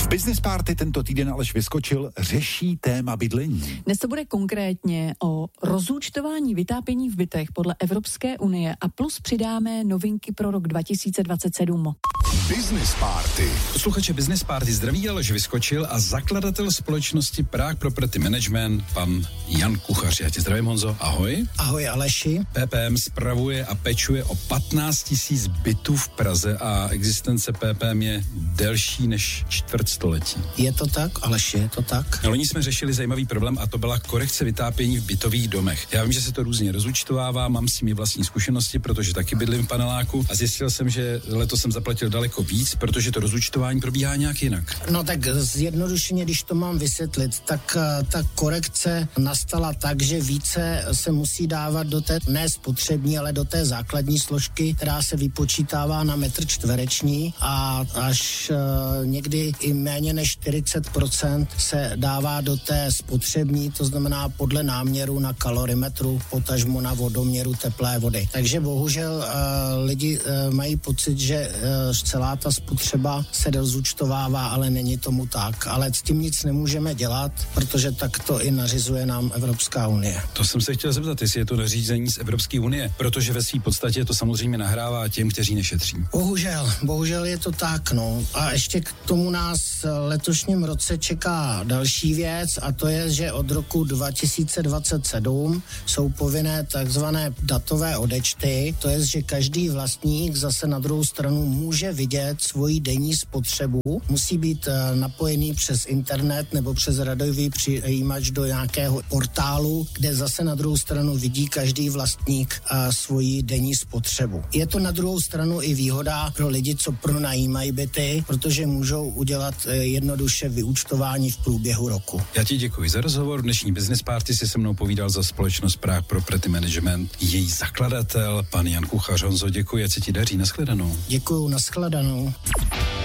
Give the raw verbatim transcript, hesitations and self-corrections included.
V Business Party tento týden Aleš Vyskočil řeší téma bydlení. Dnes to bude konkrétně o rozúčtování vytápění v bytech podle Evropské unie a plus přidáme novinky pro rok dva tisíce dvacet sedm. Business Party. Posluchače Business Party zdraví Aleš Vyskočil a zakladatel společnosti Prague Property Management, pan Jan Kuchař. Já tě zdravím, Honzo. Ahoj. Ahoj, Aleši. P P M spravuje a pečuje o patnáct tisíc bytů v Praze a existence P P M je delší než čtvrtstoletí. Je to tak, Aleši, je to tak? No, loni jsme řešili zajímavý problém a to byla korekce vytápění v bytových domech. Já vím, že se to různě rozúčtovává, mám s tím i vlastní zkušenosti, protože taky bydlím v paneláku a zjistil jsem, že letos jsem zaplatil daleko víc, protože to rozúčtování probíhá nějak jinak. No tak zjednodušeně, když to mám vysvětlit, tak ta korekce nastala tak, že více se musí dávat do té ne spotřební, ale do té základní složky, která se vypočítává na metr čtvereční a až uh, někdy i méně než čtyřicet procent se dává do té spotřební, to znamená podle náměru na kalorimetru, potažmo na vodoměru teplé vody. Takže bohužel uh, lidi uh, mají pocit, že uh, celá ta spotřeba se rozúčtovává, ale není tomu tak. Ale s tím nic nemůžeme dělat, protože tak to i nařizuje nám Evropská unie. To jsem se chtěl zeptat, jestli je to nařízení z Evropské unie, protože ve své podstatě to samozřejmě nahrává těm, kteří nešetří. Bohužel, bohužel je to tak, no. A ještě k tomu nás letošním roce čeká další věc a to je, že od roku dva tisíce dvacet sedm jsou povinné takzvané datové odečty, to je, že každý vlastník zase na druhou stranu může vidět svoji denní spotřebu, musí být napojený přes internet nebo přes radiový přijímač do nějakého portálu, kde zase na druhou stranu vidí každý vlastník svoji denní spotřebu. Je to na druhou stranu i výhoda pro lidi, co pronajímají byty, protože můžou udělat jednoduše vyúčtování v průběhu roku. Já ti děkuji za rozhovor. Dnešní Business Party si se mnou povídal za společnost Prague Property Management, její zakladatel, pan Jan Kuchař. Honzo, děkuji, ať se ti daří. Nashledanou. Děkuju, nashledanou.